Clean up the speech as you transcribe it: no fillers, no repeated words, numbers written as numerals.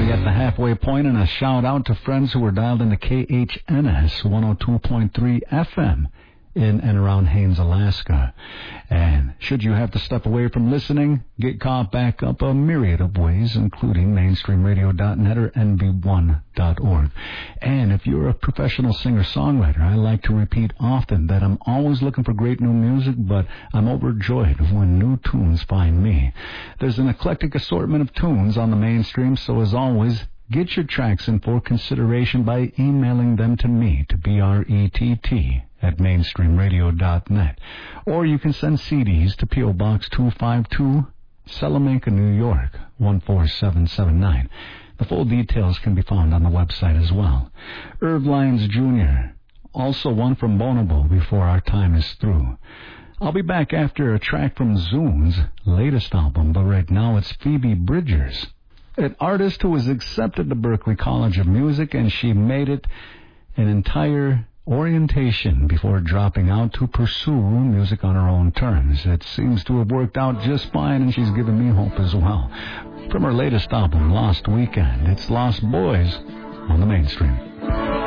already at the halfway point, and a shout out to friends who were dialed into KHNS 102.3 FM in and around Haines, Alaska. And should you have to step away from listening, get caught back up a myriad of ways, including mainstreamradio.net or nb1.org. And if you're a professional singer-songwriter, I like to repeat often that I'm always looking for great new music, but I'm overjoyed when new tunes find me. There's an eclectic assortment of tunes on the mainstream, so as always, get your tracks in for consideration by emailing them to me, to brett@mainstreamradio.net. Or you can send CDs to P.O. Box 252, Salamanca, New York, 14779. The full details can be found on the website as well. Irv Lyons Jr., also one from Bonobo before our time is through. I'll be back after a track from Zoom's latest album, but right now it's Phoebe Bridgers, an artist who was accepted to Berklee College of Music, and she made it an entire orientation before dropping out to pursue music on her own terms. It seems to have worked out just fine, and she's given me hope as well. From her latest album, Lost Weekend, it's Lost Boys on the Mainstream.